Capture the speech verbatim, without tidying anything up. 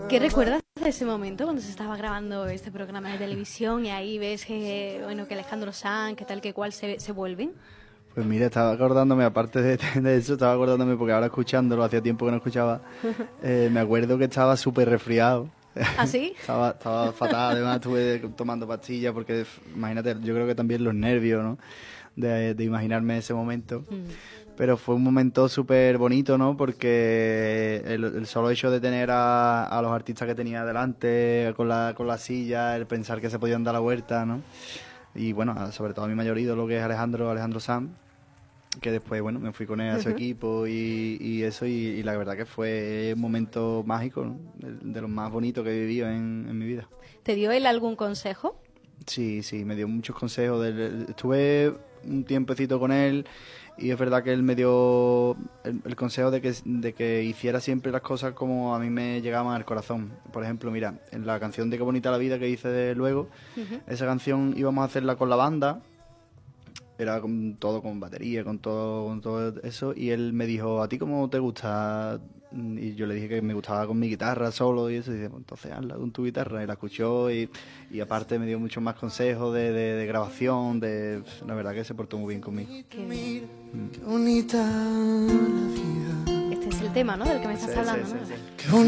¿Qué recuerdas de ese momento cuando se estaba grabando este programa de televisión y ahí ves que, bueno, que Alejandro Sanz, que tal que cual se, se vuelven? Pues mira, estaba acordándome, aparte de, de eso, estaba acordándome porque ahora escuchándolo, hacía tiempo que no escuchaba, eh, me acuerdo que estaba súper resfriado. ¿Ah, sí? estaba, estaba fatal, además estuve tomando pastillas porque, imagínate, yo creo que también los nervios, ¿no? De, de imaginarme ese momento. Mm. Pero fue un momento súper bonito, ¿no? Porque el, el solo hecho de tener a, a los artistas que tenía delante, con la, con la silla, el pensar que se podían dar la vuelta, ¿no? Y bueno, sobre todo a mi mayor ídolo, que es Alejandro, Alejandro Sanz, que después, bueno, me fui con él a su uh-huh. equipo y, y eso, y, y la verdad que fue un momento mágico, ¿no? de, de los más bonitos que he vivido en, en mi vida. ¿Te dio él algún consejo? Sí, sí, me dio muchos consejos. De, estuve un tiempecito con él y es verdad que él me dio el, el consejo de que, de que hiciera siempre las cosas como a mí me llegaban al corazón. Por ejemplo, mira, en la canción de Qué bonita la vida que hice de luego, uh-huh. esa canción íbamos a hacerla con la banda, era con todo, con batería, con todo, con todo eso, y él me dijo, ¿a ti cómo te gusta? Y yo le dije que me gustaba con mi guitarra solo y eso, y dice, pues entonces hazla con tu guitarra, y la escuchó y, y aparte me dio muchos más consejos de, de, de grabación, de la verdad que se portó muy bien conmigo. Qué bien. Mm. Qué bonita la vida. Este es el tema, ¿no? Del que me estás sí, hablando, sí, ¿no? Sí, sí.